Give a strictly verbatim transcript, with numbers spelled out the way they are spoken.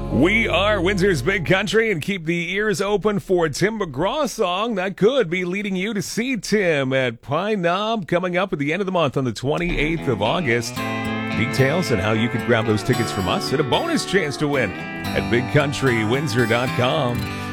We are Windsor's Big Country, and keep the ears open for a Tim McGraw song that could be leading you to see Tim at Pine Knob coming up at the end of the month on the twenty-eighth of August. Details and how you can grab those tickets from us and a bonus chance to win at big country windsor dot com.